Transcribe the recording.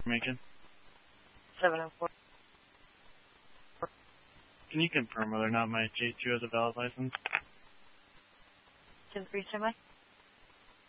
Information. 704. Can you confirm whether or not my J2 has a valid license? 10-3 semi.